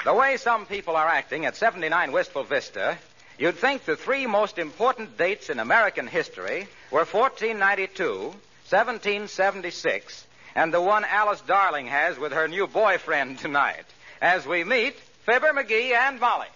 The way some people are acting at 79 Wistful Vista, you'd think the three most important dates in American history were 1492, 1776, and the one Alice Darling has with her new boyfriend tonight. As we meet Fibber, McGee, and Molly.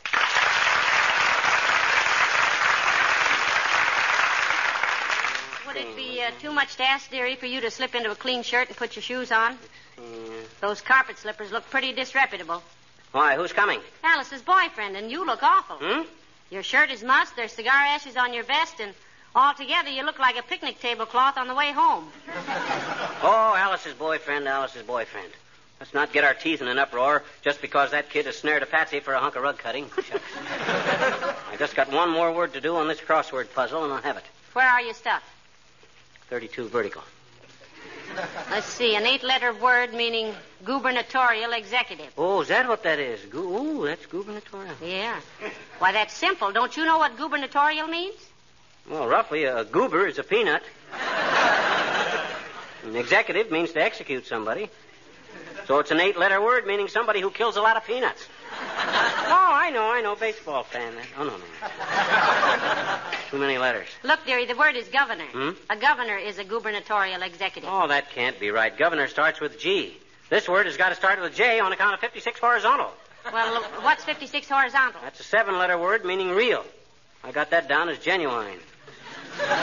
Would it be too much to ask, dearie, for you to slip into a clean shirt and put your shoes on? Those carpet slippers look pretty disreputable. Why, who's coming? Alice's boyfriend, and you look awful. Your shirt is mussed, there's cigar ashes on your vest, and altogether you look like a picnic tablecloth on the way home. Oh, Alice's boyfriend. Let's not get our teeth in an uproar just because that kid has snared a patsy for a hunk of rug cutting. I just got one more word to do on this crossword puzzle, and I'll have it. Where are you stuffed? 32 vertical. Let's see, an 8-letter word meaning gubernatorial executive. Oh, is that what that is? Ooh, that's gubernatorial. Yeah. Why, that's simple. Don't you know what gubernatorial means? Well, roughly, a goober is a peanut. An executive means to execute somebody. So it's an 8-letter word meaning somebody who kills a lot of peanuts. Oh, I know. Baseball fan. Oh, no. Too many letters. Look, dearie, the word is governor. A governor is a gubernatorial executive. Oh, that can't be right. Governor starts with G. This word has got to start with J on account of 56 horizontal. Well, what's 56 horizontal? That's a 7-letter word meaning real. I got that down as genuine.